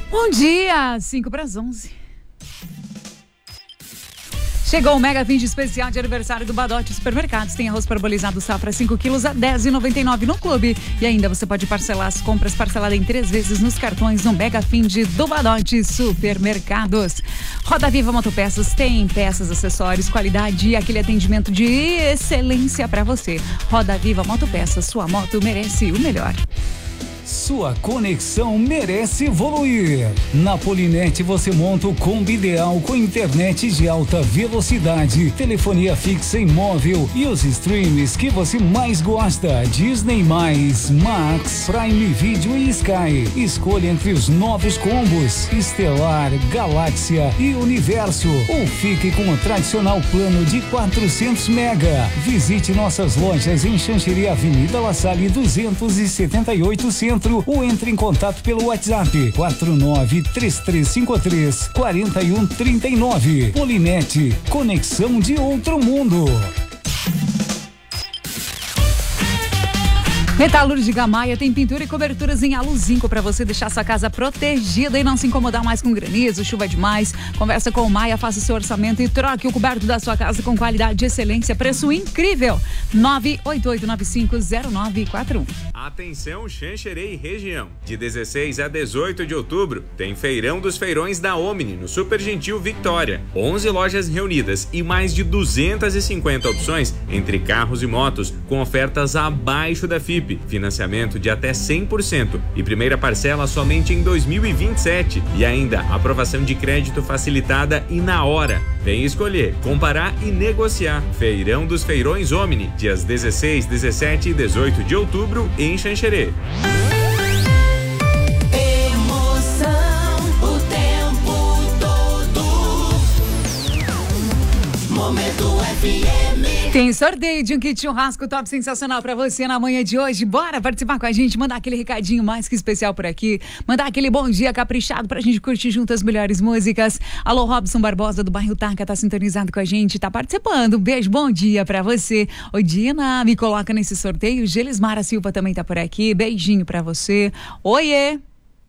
Bom dia, 5:11. Chegou o Mega Finde especial de aniversário do Badote Supermercados. Tem arroz parbolizado safra 5 quilos a R$10,99 no clube. E ainda você pode parcelar as compras parceladas em 3 vezes nos cartões no Mega Finde do Badote Supermercados. Roda Viva Motopeças tem peças, acessórios, qualidade e aquele atendimento de excelência para você. Roda Viva Motopeças, sua moto merece o melhor. Sua conexão merece evoluir. Na Polinet você monta o combo ideal com internet de alta velocidade, telefonia fixa e móvel e os streams que você mais gosta. Disney+, Max, Prime Video e Sky. Escolha entre os novos combos Estelar, Galáxia e Universo. Ou fique com o tradicional plano de 400 mega. Visite nossas lojas em Xanxerê, Avenida La Salle 278 Centro. Ou entre em contato pelo WhatsApp 4933534139. Polinet, conexão de outro mundo. Metalúrgica Maia tem pintura e coberturas em aluzinco para você deixar sua casa protegida e não se incomodar mais com granizo, chuva demais. Conversa com o Maia, faça o seu orçamento e troque o coberto da sua casa com qualidade e excelência, preço incrível. 988950941. Atenção Xanxerê e região. De 16 a 18 de outubro tem Feirão dos Feirões da Omni no Super Gentil Victória. 11 lojas reunidas e mais de 250 opções entre carros e motos com ofertas abaixo da FIP. Financiamento de até 100% e primeira parcela somente em 2027. E ainda aprovação de crédito facilitada e na hora. Vem escolher, comparar e negociar. Feirão dos Feirões Omni, dias 16, 17 e 18 de outubro em Xanxerê. Emoção o tempo todo. Momento FM. Tem sorteio de um kit churrasco top sensacional pra você na manhã de hoje. Bora participar com a gente, mandar aquele recadinho mais que especial por aqui, mandar aquele bom dia caprichado pra gente curtir junto as melhores músicas. Alô, Robson Barbosa do bairro Taca, tá sintonizado com a gente, tá participando. Um beijo, bom dia pra você. Oi, Dina, me coloca nesse sorteio. Gelismara Silva também tá por aqui, beijinho pra você. Oiê!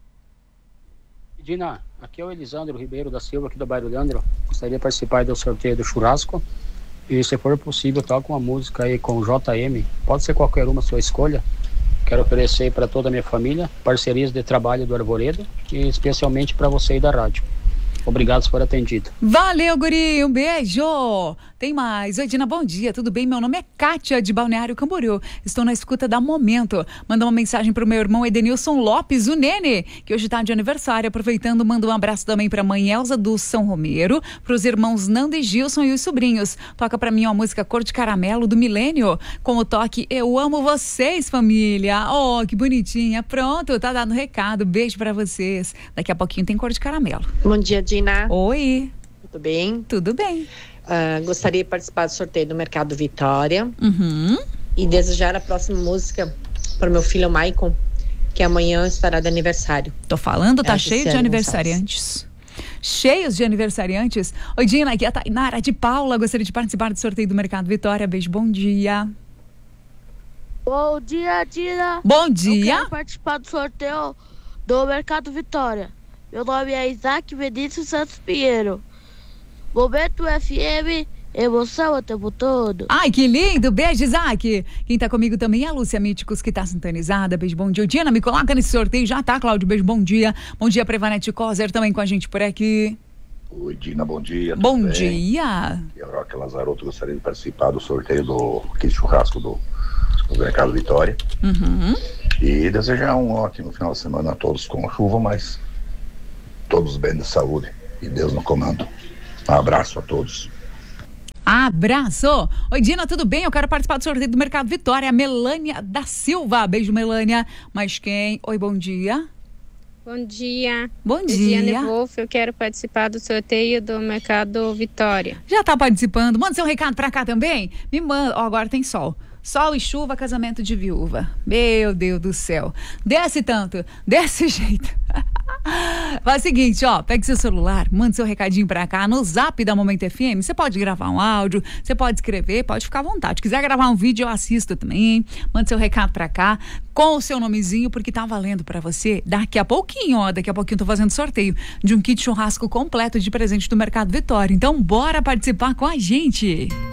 Dina, aqui é o Elisandro Ribeiro da Silva, aqui do bairro Leandro. Gostaria de participar do sorteio do churrasco. E se for possível, toca uma música aí com o JM. Pode ser qualquer uma, sua escolha. Quero oferecer para toda a minha família, parcerias de trabalho do Arvoredo e especialmente para você aí da rádio. Obrigado por atendido. Valeu, guri, um beijo. Tem mais. Oi, Dina, bom dia, tudo bem? Meu nome é Kátia, de Balneário Camboriú. Estou na escuta da Momento. Manda uma mensagem pro meu irmão Edenilson Lopes, o Nene, que hoje tá de aniversário. Aproveitando, manda um abraço também pra mãe Elza do São Romero, pros irmãos Nando e Gilson e os sobrinhos. Toca pra mim uma música Cor de Caramelo, do Milênio, com o toque Eu Amo Vocês, família. Oh, que bonitinha. Pronto, tá dado o recado. Beijo pra vocês. Daqui a pouquinho tem Cor de Caramelo. Bom dia, Dina. Oi. Tudo bem? Tudo bem. Gostaria de participar do sorteio do Mercado Vitória. Uhum. E desejar a próxima música para o meu filho Maicon, que amanhã estará de aniversário. Tô falando, tá cheio de aniversariantes. Cheios de aniversariantes. Oi, Dina, aqui é a Tainara de Paula. Gostaria de participar do sorteio do Mercado Vitória. Beijo, bom dia. Bom dia, Dina. Bom dia. Eu quero participar do sorteio do Mercado Vitória. Meu nome é Isaac Vinícius Santos Pinheiro. Momento FM, emoção o tempo todo. Ai, que lindo. Beijo, Isaac. Quem tá comigo também é a Lúcia Míticos, que tá sintonizada. Beijo, bom dia. Diana, me coloca nesse sorteio. Já tá, Cláudio. Beijo, bom dia. Bom dia pra Ivanete Coser, também com a gente por aqui. Oi, Dina, bom dia. Bom dia. Eu, Roque Lazarotto, gostaria de participar do sorteio do kit churrasco do Mercado Vitória. Uhum. E desejar um ótimo final de semana a todos com chuva, mas todos bem de saúde. E Deus no comando. Um abraço a todos. Abraço! Oi, Dina, tudo bem? Eu quero participar do sorteio do Mercado Vitória. A Melânia da Silva. Beijo, Melânia. Mas quem? Oi, bom dia. Bom dia. Bom dia. Diane Wolf, eu quero participar do sorteio do Mercado Vitória. Já tá participando? Manda seu recado pra cá também. Me manda. Ó, agora tem sol. Sol e chuva, casamento de viúva. Meu Deus do céu. Desce tanto, desse jeito. Faz o seguinte, ó, pegue seu celular, manda seu recadinho pra cá no Zap da Momento FM. Você pode gravar um áudio, você pode escrever, pode ficar à vontade. Se quiser gravar um vídeo, eu assisto também. Manda seu recado pra cá com o seu nomezinho, porque tá valendo pra você daqui a pouquinho, ó. Daqui a pouquinho eu tô fazendo sorteio de um kit churrasco completo de presente do Mercado Vitória. Então, bora participar com a gente.